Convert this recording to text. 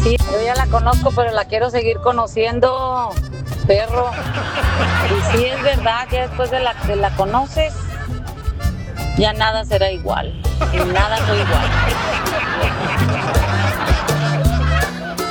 Sí, yo ya la conozco, pero la quiero seguir conociendo, perro. Y sí es verdad que después de la conoces, ya nada será igual. En nada soy igual.